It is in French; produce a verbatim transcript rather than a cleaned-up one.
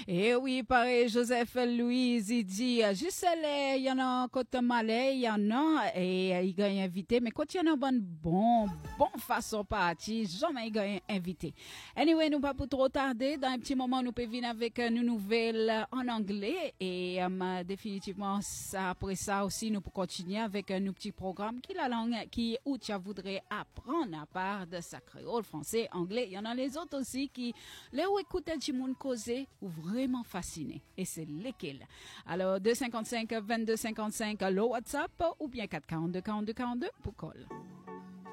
Et oui, pareil, Joseph Louise, il dit, juste là, il y en a côté malais, il y en a, et il gagne invité, mais quand il y en a bonne, bon, bon façon partie, jamais il gagne invité. Anyway, nous pas pour trop tarder, dans un petit moment, nous pouvons venir avec une nouvelle en anglais, et um, définitivement, ça, après ça aussi, nous pouvons continuer avec un petit programme qui la langue, qui, où tu voudrais apprendre à part de sa créole, français, anglais. Il y en a les autres aussi qui, là où écouter du monde causer, ou vraiment fasciné. Et c'est lesquels. Alors, deux cinquante-cinq, vingt-deux cinquante-cinq, le WhatsApp, ou bien quatre quarante-deux, quarante-deux, quarante-deux pour call.